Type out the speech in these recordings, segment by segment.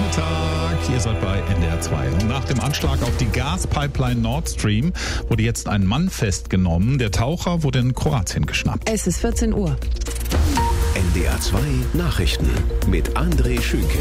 Nachmittag, ihr seid bei NDR 2. Und nach dem Anschlag auf die Gaspipeline Nord Stream wurde jetzt ein Mann festgenommen. Der Taucher wurde in Kroatien geschnappt. Es ist 14 Uhr. NDR 2 Nachrichten mit André Schünke.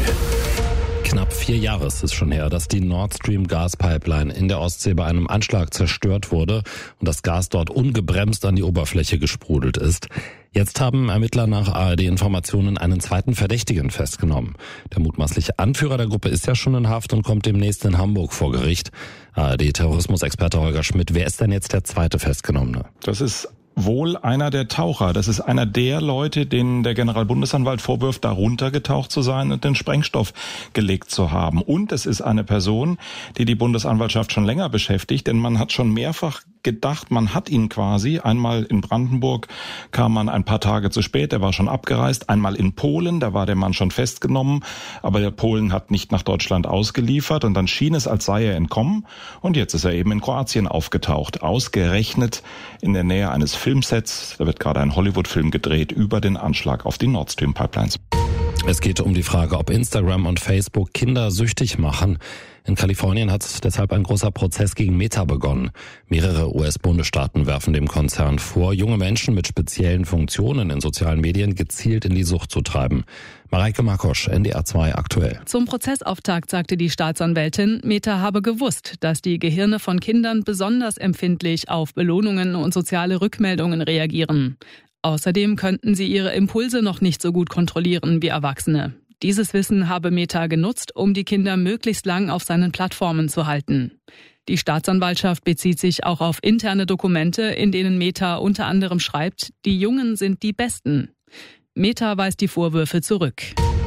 Knapp 4 Jahre ist es schon her, dass die Nord Stream Gaspipeline in der Ostsee bei einem Anschlag zerstört wurde und das Gas dort ungebremst an die Oberfläche gesprudelt ist. Jetzt haben Ermittler nach ARD-Informationen einen zweiten Verdächtigen festgenommen. Der mutmaßliche Anführer der Gruppe ist ja schon in Haft und kommt demnächst in Hamburg vor Gericht. ARD-Terrorismusexperte Holger Schmidt, wer ist denn jetzt der zweite Festgenommene? Das ist wohl einer der Taucher. Das ist einer der Leute, denen der Generalbundesanwalt vorwirft, da runtergetaucht zu sein und den Sprengstoff gelegt zu haben. Und es ist eine Person, die die Bundesanwaltschaft schon länger beschäftigt, denn man hat schon mehrfach gedacht, man hat ihn quasi. Einmal in Brandenburg kam man ein paar Tage zu spät, er war schon abgereist. Einmal in Polen, da war der Mann schon festgenommen, aber der Polen hat nicht nach Deutschland ausgeliefert und dann schien es, als sei er entkommen. Und jetzt ist er eben in Kroatien aufgetaucht, ausgerechnet in der Nähe eines Filmsets. Da wird gerade ein Hollywood-Film gedreht über den Anschlag auf die Nord Stream Pipelines. Es geht um die Frage, ob Instagram und Facebook Kinder süchtig machen. In Kalifornien hat deshalb ein großer Prozess gegen Meta begonnen. Mehrere US-Bundesstaaten werfen dem Konzern vor, junge Menschen mit speziellen Funktionen in sozialen Medien gezielt in die Sucht zu treiben. Mareike Markosch, NDR 2 aktuell. Zum Prozessauftakt sagte die Staatsanwältin, Meta habe gewusst, dass die Gehirne von Kindern besonders empfindlich auf Belohnungen und soziale Rückmeldungen reagieren. Außerdem könnten sie ihre Impulse noch nicht so gut kontrollieren wie Erwachsene. Dieses Wissen habe Meta genutzt, um die Kinder möglichst lang auf seinen Plattformen zu halten. Die Staatsanwaltschaft bezieht sich auch auf interne Dokumente, in denen Meta unter anderem schreibt, die Jungen sind die Besten. Meta weist die Vorwürfe zurück.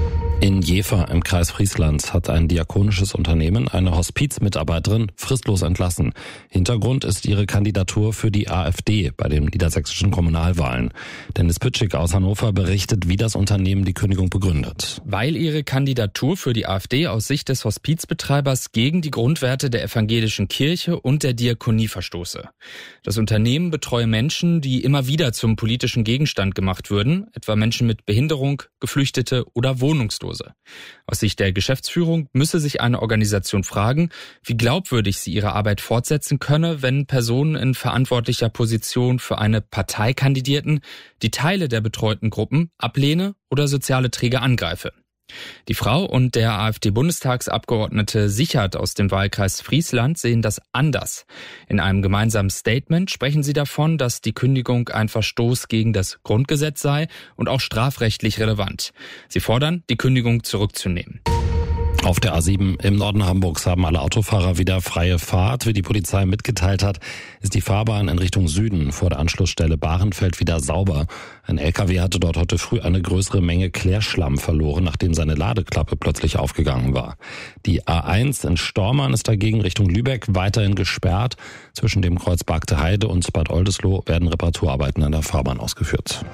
In Jever im Kreis Friesland hat ein diakonisches Unternehmen eine Hospizmitarbeiterin fristlos entlassen. Hintergrund ist ihre Kandidatur für die AfD bei den niedersächsischen Kommunalwahlen. Dennis Pütschig aus Hannover berichtet, wie das Unternehmen die Kündigung begründet. Weil ihre Kandidatur für die AfD aus Sicht des Hospizbetreibers gegen die Grundwerte der evangelischen Kirche und der Diakonie verstoße. Das Unternehmen betreue Menschen, die immer wieder zum politischen Gegenstand gemacht würden, etwa Menschen mit Behinderung, Geflüchtete oder Wohnungslose. Aus Sicht der Geschäftsführung müsse sich eine Organisation fragen, wie glaubwürdig sie ihre Arbeit fortsetzen könne, wenn Personen in verantwortlicher Position für eine Partei kandidierten, die Teile der betreuten Gruppen ablehne oder soziale Träger angreife. Die Frau und der AfD-Bundestagsabgeordnete Sichert aus dem Wahlkreis Friesland sehen das anders. In einem gemeinsamen Statement sprechen sie davon, dass die Kündigung ein Verstoß gegen das Grundgesetz sei und auch strafrechtlich relevant. Sie fordern, die Kündigung zurückzunehmen. Auf der A7 im Norden Hamburgs haben alle Autofahrer wieder freie Fahrt. Wie die Polizei mitgeteilt hat, ist die Fahrbahn in Richtung Süden vor der Anschlussstelle Bahrenfeld wieder sauber. Ein LKW hatte dort heute früh eine größere Menge Klärschlamm verloren, nachdem seine Ladeklappe plötzlich aufgegangen war. Die A1 in Stormarn ist dagegen Richtung Lübeck weiterhin gesperrt. Zwischen dem Kreuz Bargte Heide und Bad Oldesloe werden Reparaturarbeiten an der Fahrbahn ausgeführt.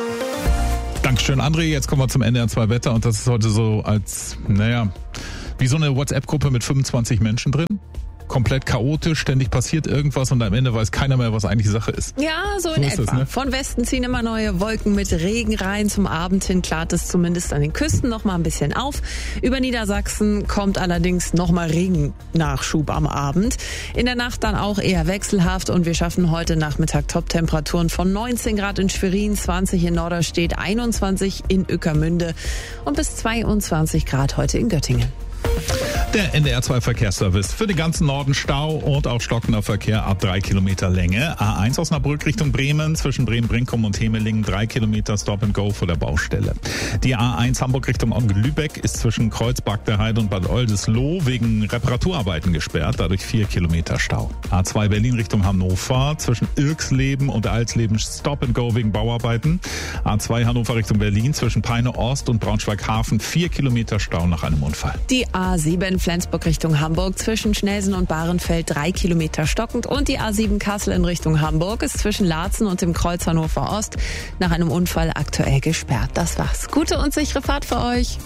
Dankeschön, André. Jetzt kommen wir zum NDR 2 Wetter und das ist heute so als, wie so eine WhatsApp-Gruppe mit 25 Menschen drin. Komplett chaotisch, ständig passiert irgendwas und am Ende weiß keiner mehr, was eigentlich Sache ist. Ja, so in etwa. Das, ne? Von Westen ziehen immer neue Wolken mit Regen rein. Zum Abend hin klart es zumindest an den Küsten noch mal ein bisschen auf. Über Niedersachsen kommt allerdings noch mal Regennachschub am Abend. In der Nacht dann auch eher wechselhaft und wir schaffen heute Nachmittag Top-Temperaturen von 19 Grad in Schwerin, 20 in Norderstedt, 21 in Ueckermünde und bis 22 Grad heute in Göttingen. Der NDR 2 Verkehrsservice. Für den ganzen Norden Stau und auch stockender Verkehr ab 3 Kilometer Länge. A1 Osnabrück Richtung Bremen, zwischen Bremen-Brinkum und Hemelingen 3 Kilometer Stop and Go vor der Baustelle. Die A1 Hamburg Richtung Lübeck ist zwischen Kreuz Bargte Heide und Bad Oldesloe wegen Reparaturarbeiten gesperrt, dadurch 4 Kilometer Stau. A2 Berlin Richtung Hannover, zwischen Irksleben und Alsleben Stop and Go wegen Bauarbeiten. A2 Hannover Richtung Berlin, zwischen Peine Ost und Braunschweig Hafen 4 Kilometer Stau nach einem Unfall. Die A7 Flensburg Richtung Hamburg, zwischen Schnelsen und Bahrenfeld 3 Kilometer stockend und die A7 Kassel in Richtung Hamburg ist zwischen Laatzen und dem Kreuz Hannover Ost nach einem Unfall aktuell gesperrt. Das war's. Gute und sichere Fahrt für euch.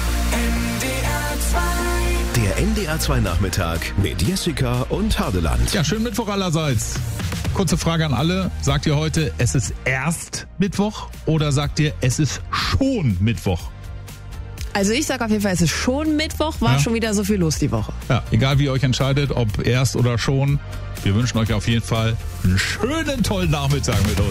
Der NDR 2 Nachmittag mit Jessica und Hadeland. Ja, schönen Mittwoch allerseits. Kurze Frage an alle. Sagt ihr heute, es ist erst Mittwoch oder sagt ihr, es ist schon Mittwoch? Also ich sag auf jeden Fall, es ist schon Mittwoch, war schon wieder so viel los die Woche. Ja, egal wie ihr euch entscheidet, ob erst oder schon, wir wünschen euch auf jeden Fall einen schönen, tollen Nachmittag mit uns.